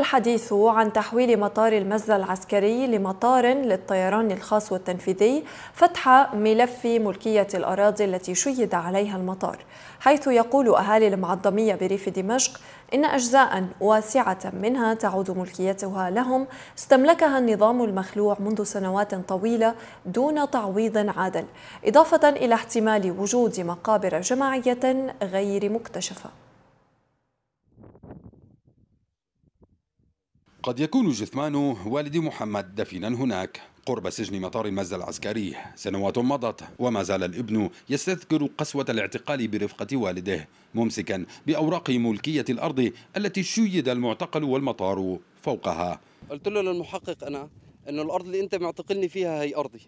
الحديث عن تحويل مطار المزة العسكري لمطار للطيران الخاص والتنفيذي فتح ملف ملكية الأراضي التي شيد عليها المطار، حيث يقول أهالي المعظمية بريف دمشق إن أجزاء واسعة منها تعود ملكيتها لهم استملكها النظام المخلوع منذ سنوات طويلة دون تعويض عادل، إضافة إلى احتمال وجود مقابر جماعية غير مكتشفة. قد يكون جثمان والد محمد دفينا هناك قرب سجن مطار المزة العسكري سنوات مضت، وما زال الابن يستذكر قسوة الاعتقال برفقة والده ممسكا بأوراق ملكية الأرض التي شيد المعتقل والمطار فوقها. قلت له للمحقق أنا أنه الأرض اللي أنت معتقلني فيها هي أرضي،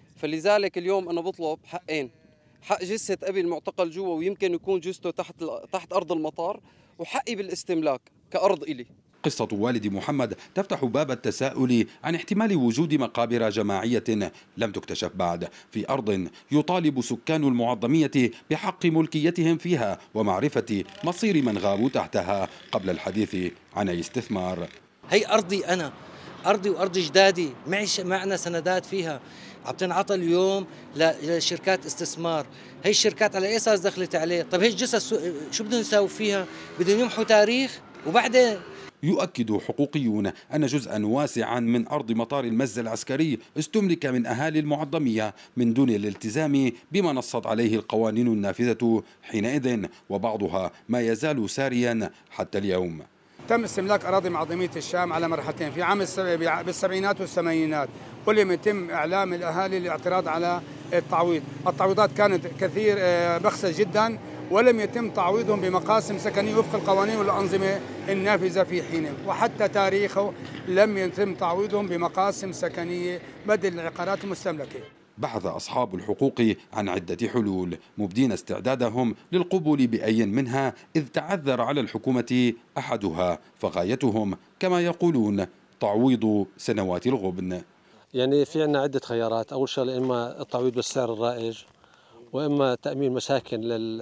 فلذلك اليوم أنا بطلب حقين: حق جثة أبي المعتقل جوا ويمكن يكون جثته تحت أرض المطار، وحقي بالاستملاك كأرض إلي. قصة والد محمد تفتح باب التساؤل عن احتمال وجود مقابر جماعية لم تكتشف بعد في أرض يطالب سكان المعظمية بحق ملكيتهم فيها ومعرفة مصير من غابوا تحتها قبل الحديث عن أي استثمار. هي أرضي أنا، أرضي وأرض جدادي، معنا سندات فيها عم تنعطى اليوم لشركات استثمار. هي الشركات على أي أساس دخلت عليه؟ طب هي الجثث شو بدهم يساووا فيها؟ بدهم يمحوا تاريخ وبعدين. يؤكد حقوقيون أن جزءا واسعا من أرض مطار المزة العسكري استملك من أهالي المعظمية من دون الالتزام بما نصت عليه القوانين النافذة حينئذ، وبعضها ما يزال ساريا حتى اليوم. تم استملاك أراضي معظمية الشام على مرحلتين، في عام بالسبعينات والثمانينات، ولم يتم إعلام الأهالي للاعتراض على التعويض. التعويضات كانت كثير بخسة جدا، ولم يتم تعويضهم بمقاسم سكنية وفق القوانين والأنظمة النافذة في حينه، وحتى تاريخه لم يتم تعويضهم بمقاسم سكنية بدل العقارات المستملكة. بحث أصحاب الحقوق عن عدة حلول مبدين استعدادهم للقبول بأي منها، إذ تعذر على الحكومة أحدها، فغايتهم كما يقولون تعويض سنوات الغبن. يعني في عندنا عدة خيارات: أول شيء إما التعويض بالسعر الرائج، وإما تأمين مساكن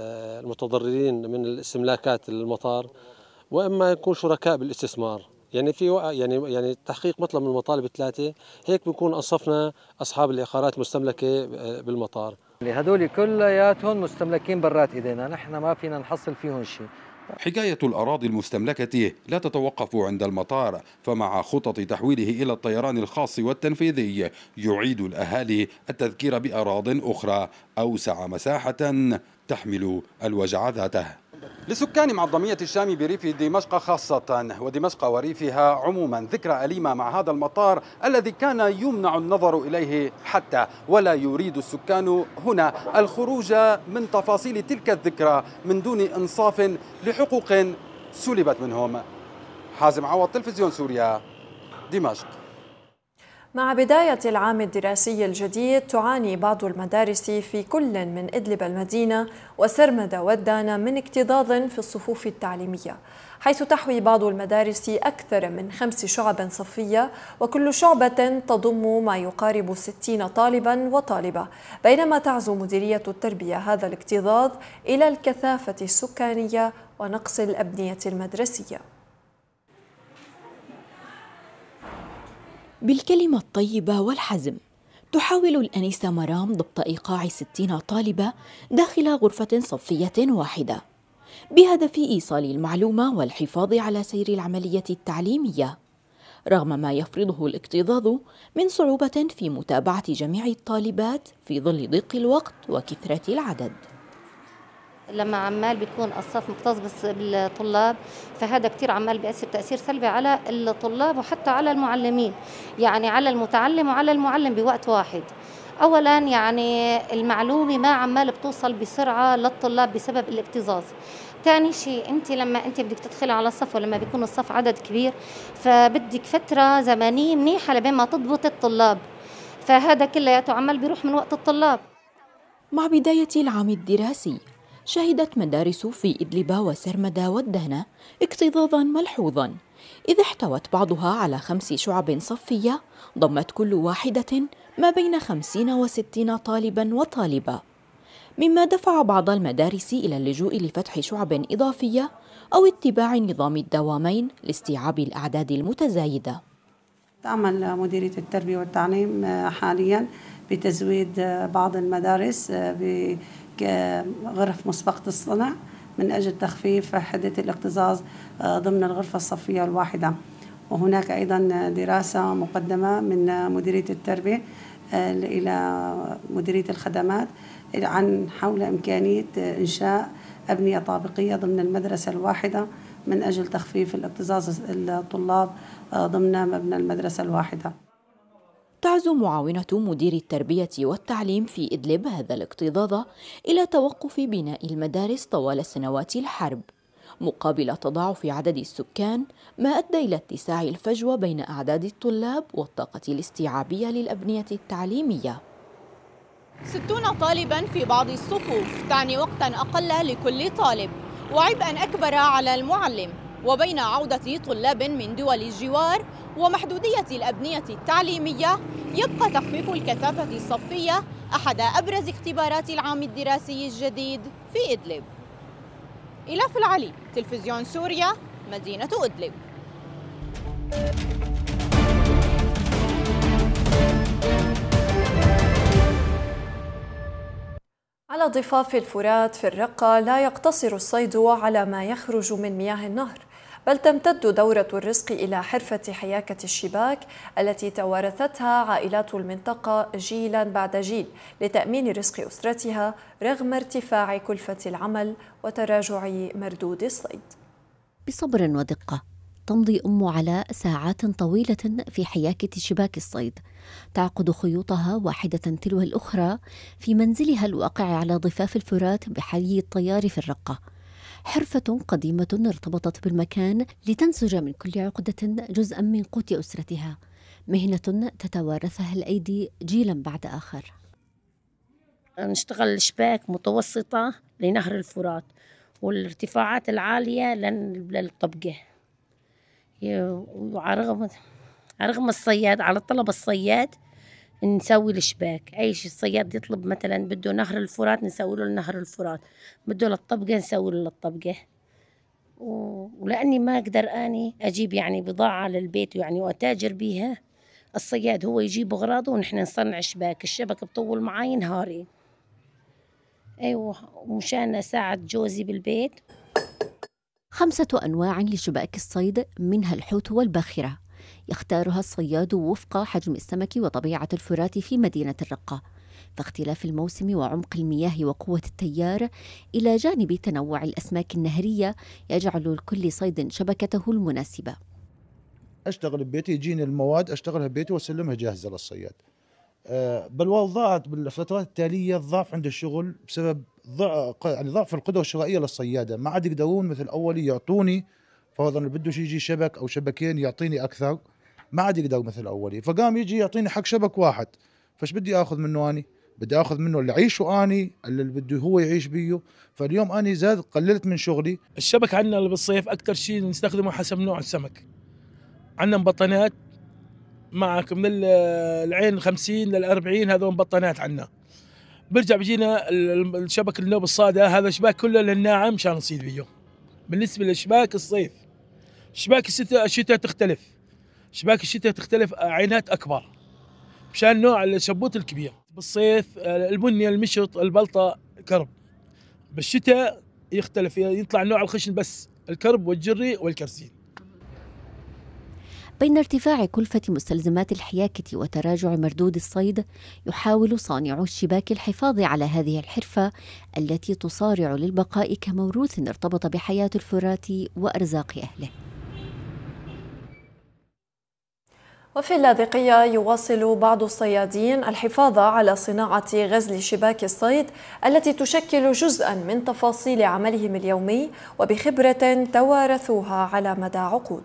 للمتضررين من الاستملاكات المطار، وإما يكون شركاء بالاستثمار. يعني في تحقيق مطلب من المطالب الثلاثة، هيك بنكون أنصفنا أصحاب العقارات المستملكة بالمطار. هذول كلياتهم مستملكين برات إيدينا، نحن ما فينا نحصل فيهم شيء. حكاية الأراضي المستملكة لا تتوقف عند المطار، فمع خطط تحويله إلى الطيران الخاص والتنفيذي يعيد الأهالي التذكير بأراضٍ أخرى أوسع مساحة تحمل الوجع ذاته. لسكان معظمية الشام بريف دمشق خاصة ودمشق وريفها عموما ذكرى أليمة مع هذا المطار الذي كان يمنع النظر إليه حتى، ولا يريد السكان هنا الخروج من تفاصيل تلك الذكرى من دون إنصاف لحقوق سلبت منهم. حازم عوض، تلفزيون سوريا، دمشق. مع بداية العام الدراسي الجديد تعاني بعض المدارس في كل من إدلب المدينة وسرمدة والدانة من اكتظاظ في الصفوف التعليمية، حيث تحوي بعض المدارس أكثر من 5 شعب صفية، وكل شعبة تضم ما يقارب 60 طالبا وطالبة، بينما تعزو مديرية التربية هذا الاكتظاظ إلى الكثافة السكانية ونقص الأبنية المدرسية. بالكلمة الطيبة والحزم تحاول الأنسة مرام ضبط إيقاع 60 طالبة داخل غرفة صفية واحدة بهدف إيصال المعلومة والحفاظ على سير العملية التعليمية، رغم ما يفرضه الاكتظاظ من صعوبة في متابعة جميع الطالبات في ظل ضيق الوقت وكثرة العدد. لما عمال بيكون الصف مكتظ بالطلاب، فهذا كتير عمال بيأثر تأثير سلبي على الطلاب وحتى على المعلمين، يعني على المتعلم وعلى المعلم بوقت واحد. أولاً يعني المعلومة ما عمال بتوصل بسرعة للطلاب بسبب الاكتظاظ. ثاني شيء، أنت لما أنت بدك تدخلي على الصف ولما بيكون الصف عدد كبير، فبدك فترة زمنية منيحة لبين ما تضبط الطلاب، فهذا كلياته عمال بيروح من وقت الطلاب. مع بداية العام الدراسي شهدت مدارس في إدلب وسرمدة والدهنة اكتظاظاً ملحوظاً، إذ احتوت بعضها على 5 شعب صفية ضمت كل واحدة ما بين 50 و60 طالباً وطالبة، مما دفع بعض المدارس إلى اللجوء لفتح شعب إضافية أو اتباع نظام الدوامين لاستيعاب الأعداد المتزايدة. تعمل مديرية التربية والتعليم حاليا بتزويد بعض المدارس بغرف مسبقة الصنع من أجل تخفيف حدة الاكتظاظ ضمن الغرفة الصفية الواحدة. وهناك أيضا دراسة مقدمة من مديرية التربية إلى مديرية الخدمات عن حول إمكانية إنشاء أبنية طابقية ضمن المدرسة الواحدة من أجل تخفيف الاكتظاظ الطلاب ضمن مبنى المدرسة الواحدة. تعزو معاونة مدير التربية والتعليم في إدلب هذا الاكتظاظ إلى توقف بناء المدارس طوال سنوات الحرب مقابل تضاعف عدد السكان، ما أدى إلى اتساع الفجوة بين أعداد الطلاب والطاقة الاستيعابية للأبنية التعليمية. 60 طالباً في بعض الصفوف تعني وقتاً أقل لكل طالب وعبئاً أكبر على المعلم، وبين عودة طلاب من دول الجوار ومحدودية الأبنية التعليمية يبقى تخفيف الكثافة الصفية أحد أبرز اختبارات العام الدراسي الجديد في إدلب. إلاف العلي، تلفزيون سوريا، مدينة إدلب. على ضفاف الفرات في الرقة لا يقتصر الصيد على ما يخرج من مياه النهر، بل تمتد دورة الرزق إلى حرفة حياكة الشباك التي توارثتها عائلات المنطقة جيلا بعد جيل لتأمين رزق أسرتها رغم ارتفاع كلفة العمل وتراجع مردود الصيد. بصبر ودقة تمضي أم علاء ساعات طويلة في حياكة شباك الصيد، تعقد خيوطها واحدة تلو الأخرى في منزلها الواقع على ضفاف الفرات بحي الطيار في الرقة. حرفة قديمة ارتبطت بالمكان لتنسج من كل عقدة جزءا من قوت أسرتها، مهنة تتوارثها الأيدي جيلا بعد آخر. نشتغل شباك متوسطة لنهر الفرات والارتفاعات العالية للطبقة، وعلى رغم الصياد على طلب الصياد نسوي الشباك. أي شيء الصياد يطلب مثلا بده نهر الفرات نسوي له نهر الفرات، بده للطبقة نسوي له للطبقة. ولأني ما أقدر أني أجيب يعني بضاعة للبيت يعني وأتاجر بيها، الصياد هو يجيب أغراضه ونحن نصنع شباك. الشبك بطول معي نهاري، أيوة، ومشان أساعد جوزي بالبيت. 5 أنواع لشباك الصيد، منها الحوت والباخرة، يختارها الصياد وفق حجم السمك وطبيعة الفرات في مدينة الرقة، فاختلاف الموسم وعمق المياه وقوة التيار إلى جانب تنوع الأسماك النهرية يجعل لكل صيد شبكته المناسبة. أشتغل ببيتي، يجيني المواد أشتغلها ببيتي وأسلمها جاهزة للصياد. بل وضعت بالفترات التالية الضعف عند الشغل بسبب ضعف القدرة الشرائية للصيادة، ما عاد يقدرون مثل أولي يعطوني فرضا اللي بده يجي شبك أو شبكين يعطيني أكثر، ما عاد يقدر مثل أولي، فقام يجي يعطيني حق شبك واحد. فش بدي آخذ منه أني؟ بدي آخذ منه اللي عيشه أني، اللي بده هو يعيش بيه. فاليوم أني زاد قللت من شغلي. الشبك عندنا اللي بالصيف أكثر شيء نستخدمه حسب نوع السمك. عندنا مبطنات معك من العين 50 لل40، هذول مبطنات عندنا. برجع بيجينا الشبك النوب الصادة، هذا شباك كله للناعم مشان نصيد بيه. بالنسبة لشباك الصيف، شباك الشتاء تختلف، شباك الشتاء تختلف عينات أكبر مشان نوع الشبوت الكبير. بالصيف البني، المشط، البلطة، كرب. بالشتاء يختلف، يطلع نوع الخشن بس، الكرب والجري والكرسين. بين ارتفاع كلفة مستلزمات الحياكة وتراجع مردود الصيد، يحاول صانعو الشباك الحفاظ على هذه الحرفة التي تصارع للبقاء كموروث ارتبط بحياة الفرات وأرزاق أهله. وفي اللاذقية يواصل بعض الصيادين الحفاظ على صناعة غزل شباك الصيد التي تشكل جزءاً من تفاصيل عملهم اليومي وبخبرة توارثوها على مدى عقود.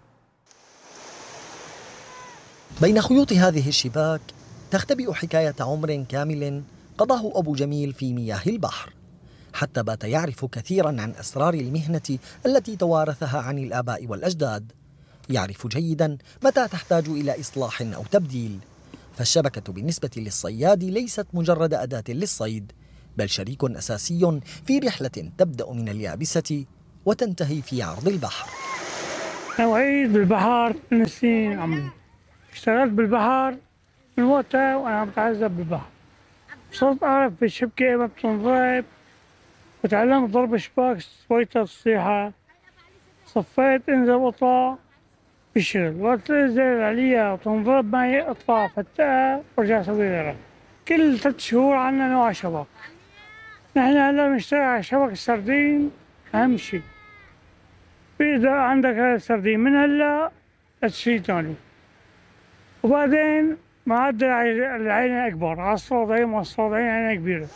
بين خيوط هذه الشباك تختبئ حكاية عمر كامل قضاه أبو جميل في مياه البحر، حتى بات يعرف كثيرا عن أسرار المهنة التي توارثها عن الآباء والأجداد. يعرف جيدا متى تحتاج إلى إصلاح أو تبديل، فالشبكة بالنسبة للصياد ليست مجرد أداة للصيد، بل شريك أساسي في رحلة تبدأ من اليابسة وتنتهي في عرض البحر. أنا بالبحر من سنين عمري، اشتغلت بالبحر من وقتها وأنا عم بتعذب بالبحر. صرت أعرف بالشبكة ما بتنضرب، وتعلمت ضرب شباك، سويت الصيحة، صفيت انزل واطلع بالشغل، وقت تنزل عليها وتنضرب معي اطلع فتقها وارجع اسوي غيرها. كل 3 شهور عنا نوع شبك. نحن هلا بنشتغل على شبك السردين أهم شيء. إذا عندك هذا السردين من هلا لشيء ثاني. وبعدين معدل العينة أكبر، على الصوضين والصوضين عينة كبيرة.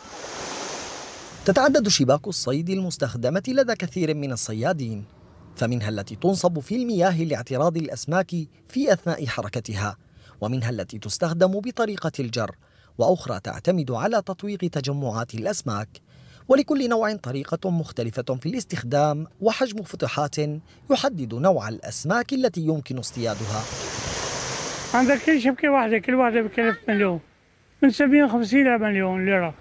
تتعدد شباك الصيد المستخدمة لدى كثير من الصيادين، فمنها التي تنصب في المياه لاعتراض الأسماك في أثناء حركتها، ومنها التي تستخدم بطريقة الجر، وأخرى تعتمد على تطويق تجمعات الأسماك. ولكل نوع طريقة مختلفة في الاستخدام وحجم فتحات يحدد نوع الأسماك التي يمكن اصطيادها. عندك كل شبكة واحدة كل واحدة بكلف مليون، من 750 ل مليون ليرة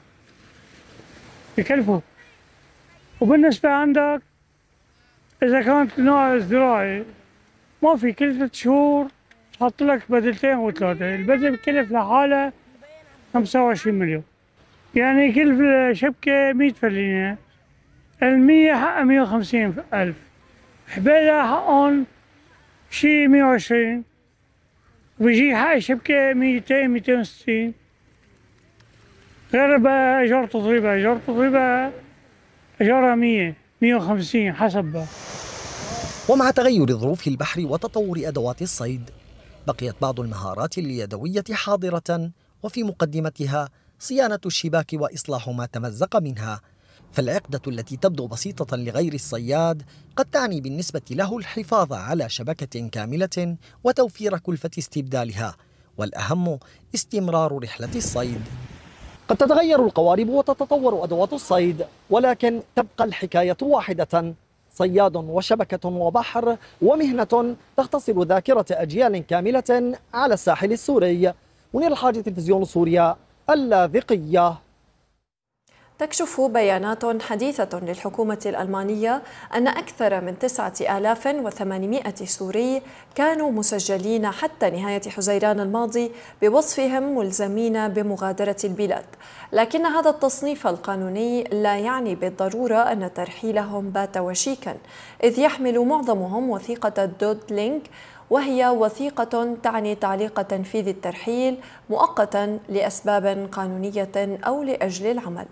بكلفوا. وبالنسبة عندك إذا كانت نوع زراعي ما في، كل 3 شهور تحط لك بدلتين و3، البدل بكلف لحالها 25 مليون. يعني كل شبكة 100 فلينة، ال100 حقها 150 ألف، حبالها حقهم شي 120، وبيجي حق الشبكة 200 260، غير بقى إيجار تضريبها، إيجار تضريبها إيجارها 100 150 حسب. ومع تغير ظروف البحر وتطور أدوات الصيد، بقيت بعض المهارات اليدوية حاضرة، وفي مقدمتها صيانة الشباك وإصلاح ما تمزق منها. فالعقدة التي تبدو بسيطة لغير الصياد قد تعني بالنسبة له الحفاظ على شبكة كاملة وتوفير كلفة استبدالها، والأهم استمرار رحلة الصيد. قد تتغير القوارب وتتطور أدوات الصيد، ولكن تبقى الحكاية واحدة: صياد وشبكة وبحر ومهنة تختصر ذاكرة أجيال كاملة على الساحل السوري. منير الحاج، تلفزيون سوريا، اللاذقية. تكشف بيانات حديثة للحكومة الألمانية أن أكثر من 9800 سوري كانوا مسجلين حتى نهاية حزيران الماضي بوصفهم ملزمين بمغادرة البلاد، لكن هذا التصنيف القانوني لا يعني بالضرورة أن ترحيلهم بات وشيكا، إذ يحمل معظمهم وثيقة دودلينغ، وهي وثيقة تعني تعليق تنفيذ الترحيل مؤقتا لأسباب قانونية أو لأجل العمل.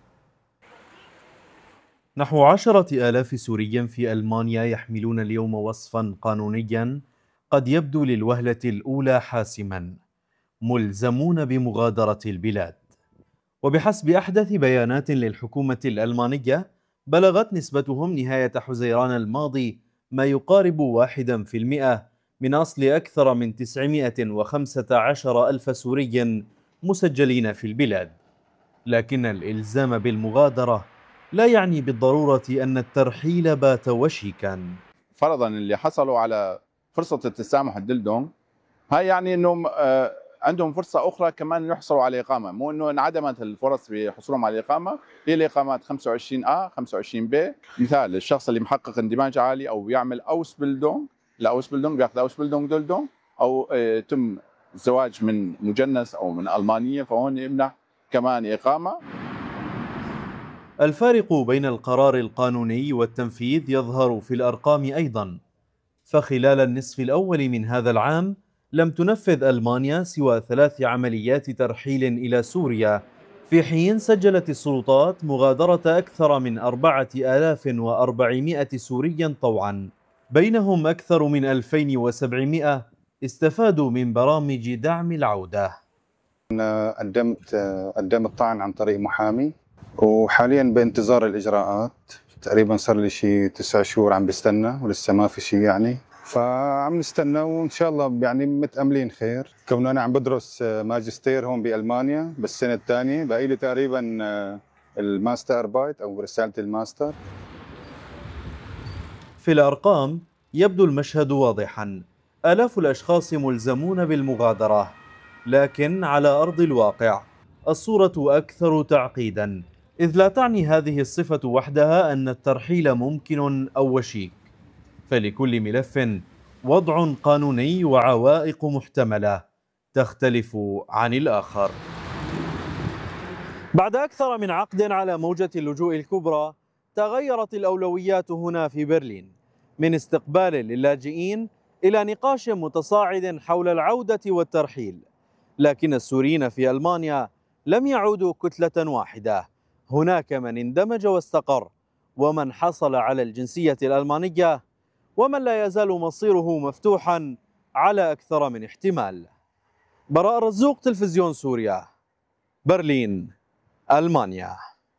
نحو 10,000 سوري في ألمانيا يحملون اليوم وصفا قانونيا قد يبدو للوهلة الأولى حاسما: ملزمون بمغادرة البلاد. وبحسب أحدث بيانات للحكومة الألمانية، بلغت نسبتهم نهاية حزيران الماضي ما يقارب 1% من أصل أكثر من 915 ألف سوري مسجلين في البلاد. لكن الإلزام بالمغادرة لا يعني بالضرورة أن الترحيل بات وشيكا. فرضا اللي حصلوا على فرصة التسامح الدلدونغ، هاي يعني أنهم عندهم فرصة أخرى كمان يحصلوا على إقامة، مو أنه انعدمت الفرص بحصولهم على الإقامة. هي الإقامات 25A 25B. مثال الشخص اللي محقق اندماج عالي أو بيعمل أوسبيلدونغ، لا أوسبيلدونغ بياخذ أوسبيلدونغ دلدونغ، أو تم الزواج من مجنس أو من ألمانية، فهون يمنح كمان إقامة. الفارق بين القرار القانوني والتنفيذ يظهر في الأرقام أيضا، فخلال النصف الأول من هذا العام لم تنفذ ألمانيا سوى 3 عمليات ترحيل إلى سوريا، في حين سجلت السلطات مغادرة أكثر من 4400 سوريا طوعا، بينهم أكثر من 2700 استفادوا من برامج دعم العودة. أنا قدمت طعن عن طريق محامي، وحاليا بانتظار الإجراءات. تقريبا صار لي شيء 9 شهور عم بستنى ولسه ما في شيء يعني، فعم نستنى وإن شاء الله يعني متأملين خير. كونه أنا عم بدرس ماجستير هون بألمانيا بالسنة الثانية، بقي لي تقريبا الماستر بايت أو رسالة الماستر. في الأرقام يبدو المشهد واضحا: آلاف الأشخاص ملزمون بالمغادرة، لكن على أرض الواقع الصورة أكثر تعقيدا، إذ لا تعني هذه الصفة وحدها أن الترحيل ممكن أو وشيك، فلكل ملف وضع قانوني وعوائق محتملة تختلف عن الآخر. بعد أكثر من عقد على موجة اللجوء الكبرى، تغيرت الأولويات هنا في برلين، من استقبال للاجئين إلى نقاش متصاعد حول العودة والترحيل. لكن السوريين في ألمانيا لم يعودوا كتلة واحدة، هناك من اندمج واستقر، ومن حصل على الجنسية الألمانية، ومن لا يزال مصيره مفتوحا على أكثر من احتمال. براء رزوق، تلفزيون سوريا، برلين، ألمانيا.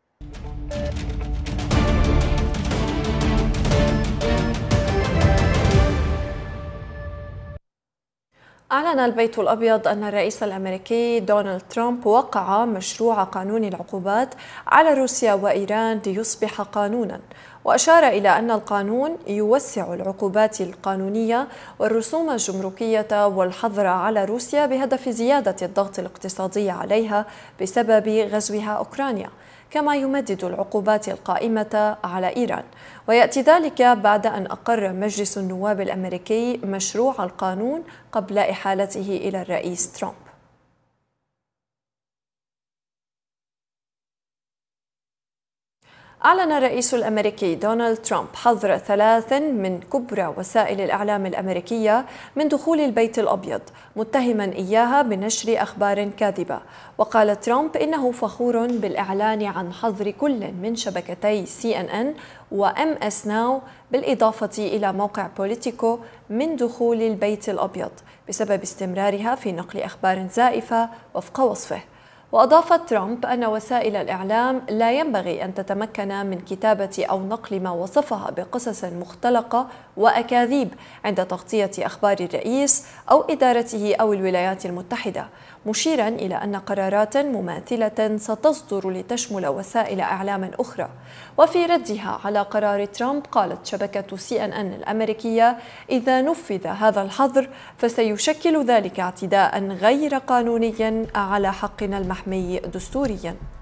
أعلن البيت الأبيض أن الرئيس الأمريكي دونالد ترامب وقع مشروع قانون العقوبات على روسيا وإيران ليصبح قانونا، وأشار إلى أن القانون يوسع العقوبات القانونية والرسوم الجمركية والحظر على روسيا بهدف زيادة الضغط الاقتصادي عليها بسبب غزوها أوكرانيا، كما يمدد العقوبات القائمة على إيران. ويأتي ذلك بعد أن أقر مجلس النواب الأمريكي مشروع القانون قبل إحالته إلى الرئيس ترامب. أعلن الرئيس الأمريكي دونالد ترامب حظر 3 من كبرى وسائل الإعلام الأمريكية من دخول البيت الأبيض، متهما إياها بنشر أخبار كاذبة. وقال ترامب إنه فخور بالإعلان عن حظر كل من شبكتي CNN و MS Now بالإضافة إلى موقع بوليتيكو من دخول البيت الأبيض بسبب استمرارها في نقل أخبار زائفة وفق وصفه. وأضاف ترامب أن وسائل الإعلام لا ينبغي أن تتمكن من كتابة أو نقل ما وصفها بقصص مختلقة وأكاذيب عند تغطية أخبار الرئيس أو إدارته أو الولايات المتحدة، مشيرا إلى أن قرارات مماثلة ستصدر لتشمل وسائل إعلام أخرى. وفي ردها على قرار ترامب، قالت شبكة CNN الأمريكية: إذا نفذ هذا الحظر فسيشكل ذلك اعتداء غير قانوني على حقنا المحمي دستوريا.